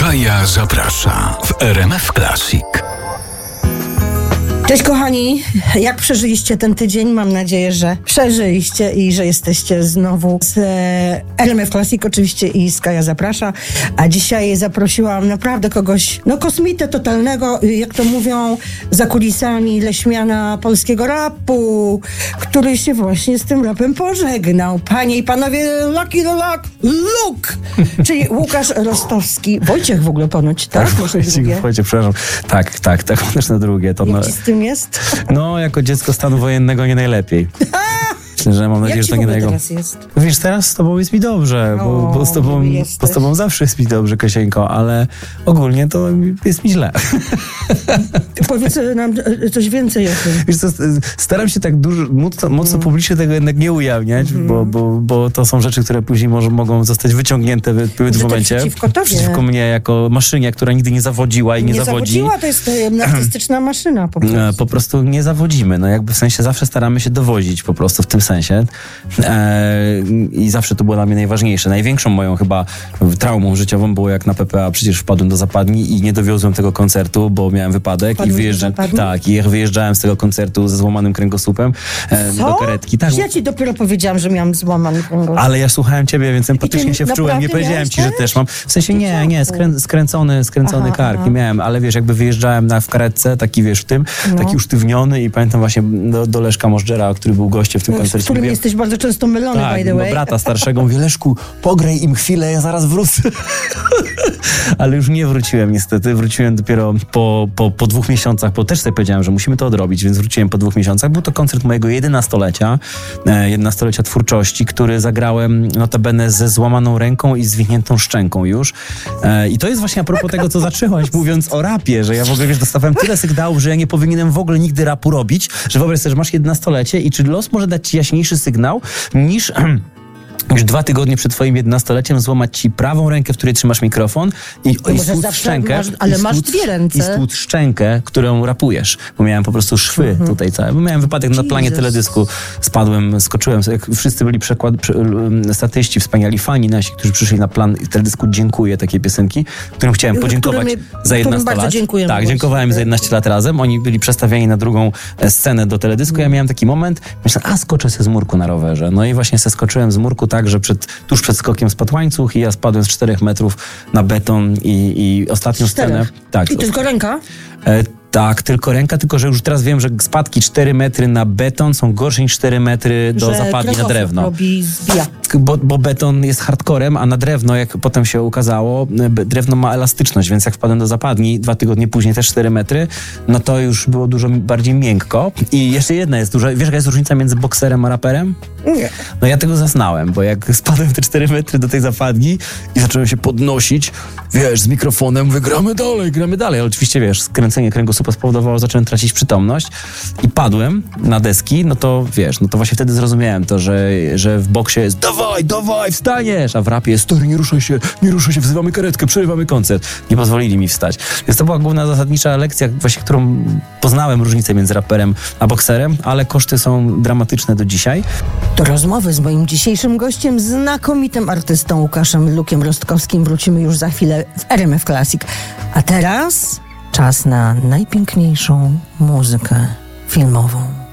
Kaja zaprasza w RMF Classic. Cześć kochani, jak przeżyliście ten tydzień? Mam nadzieję, że przeżyliście i że jesteście znowu z RMF Classic oczywiście i z Kaja zaprasza. A dzisiaj zaprosiłam naprawdę kogoś, kosmitę totalnego, jak to mówią za kulisami leśmiana polskiego rapu, który się właśnie z tym rapem pożegnał. Panie i panowie, Lucky Luke, czyli Łukasz Rostowski. Wojciech w ogóle ponoć, tak? Wojciech, przepraszam. Tak, też na drugie. To jak ci z tym jest? No, jako dziecko stanu wojennego nie najlepiej. Myślę, że mam nadzieję, że to nie najlepiej. Teraz jest? Wiesz, teraz z tobą jest mi dobrze, bo z tobą zawsze jest mi dobrze, Kasieńko, ale ogólnie to jest mi źle. Powiedz nam coś więcej o tym. Wiesz co, staram się tak mocno publicznie tego jednak nie ujawniać, bo to są rzeczy, które później mogą zostać wyciągnięte w momencie. Przeciwko mnie jako maszynie, która nigdy nie zawodziła i nie zawodzi. Zawodziła, to jest artystyczna maszyna po prostu. Po prostu nie zawodzimy, jakby w sensie zawsze staramy się dowodzić po prostu w tym sensie. I zawsze to było dla mnie najważniejsze. Największą moją chyba traumą życiową było, jak na PPA przecież wpadłem do zapadni i nie dowiozłem tego koncertu, bo miałem wypadek i wyjeżdżałem z tego koncertu ze złamanym kręgosłupem do karetki. Tak. Ja ci dopiero powiedziałam, że miałam złamany kręgosłup. Ale ja słuchałem ciebie, więc empatycznie się wczułem. Nie powiedziałem ci, że też mam. W sensie skręcony kark nie miałem, ale wiesz, jakby wyjeżdżałem w karetce, taki wiesz, taki usztywniony i pamiętam właśnie do Leszka Możdżera, który był gościem w tym koncercie. Z którym jesteś bardzo często mylony, by the way. Brata starszego mówię, Leszku, pograj im chwilę, ja zaraz wrócę. Ale już nie wróciłem niestety. Wróciłem dopiero po 2 miesiącach, bo też sobie powiedziałem, że musimy to odrobić, więc wróciłem po 2 miesiącach. Był to koncert mojego 11-lecia twórczości, który zagrałem notabene ze złamaną ręką i zwiniętą szczęką już. I to jest właśnie a propos tego, co zaczęłaś, mówiąc o rapie, że ja w ogóle, wiesz, dostawałem tyle sygnałów, że ja nie powinienem w ogóle nigdy rapu robić, że wyobraź sobie, że masz 11-lecie i czy los może dać ci jaśniejszy sygnał niż 2 tygodnie przed twoim 11-leciem złamać ci prawą rękę, w której trzymasz mikrofon i stłuc szczękę. Masz 2 ręce. I stłuc szczękę, którą rapujesz. Bo miałem po prostu szwy tutaj całe. Bo miałem wypadek na planie teledysku. Spadłem, skoczyłem. Jak wszyscy byli statyści, wspaniali fani nasi, którzy przyszli na plan teledysku Dziękuję, takiej piosenki, którym chciałem podziękować za 11 lat. Tak, dziękowałem za 11 lat razem. Oni byli przestawieni na drugą scenę do teledysku. Ja miałem taki moment, myślałem, skoczę sobie z murku na rowerze. No i właśnie se skoczyłem z murku tak, że tuż przed skokiem spadł łańcuch i ja spadłem z 4 metrów na beton i ostatnią scenę. Tak. I tylko ręka? Tak, tylko ręka, tylko że już teraz wiem, że spadki 4 metry na beton są gorsze niż 4 metry do zapadni na drewno. Zbija. Bo beton jest hardcorem, a na drewno, jak potem się ukazało, drewno ma elastyczność, więc jak wpadłem do zapadni 2 tygodnie później też 4 metry, no to już było dużo bardziej miękko. I jeszcze jedna jest duża, wiesz jaka jest różnica między bokserem a raperem? Nie. No ja tego zaznałem, bo jak spadłem te 4 metry do tej zapadni i zacząłem się podnosić, wiesz, z mikrofonem, mówię, gramy dalej, ale oczywiście, wiesz, skręcenie kręgosłupa spowodowało, że zacząłem tracić przytomność i padłem na deski, no to wiesz, no to właśnie wtedy zrozumiałem to, że w boksie jest dawaj, wstaniesz, a w rapie jest stary, nie ruszaj się, wzywamy karetkę, przerywamy koncert. Nie pozwolili mi wstać. Więc to była główna zasadnicza lekcja, właśnie którą poznałem różnicę między raperem a bokserem, ale koszty są dramatyczne do dzisiaj. Do rozmowy z moim dzisiejszym gościem, znakomitym artystą Łukaszem Lukiem Rostkowskim wrócimy już za chwilę w RMF Classic. A teraz czas na najpiękniejszą muzykę filmową.